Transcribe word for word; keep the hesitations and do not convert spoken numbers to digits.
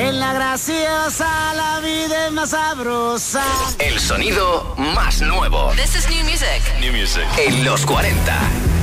En la graciosa la vida es más sabrosa. El sonido más nuevo. This is new music. New music. En los cuarenta.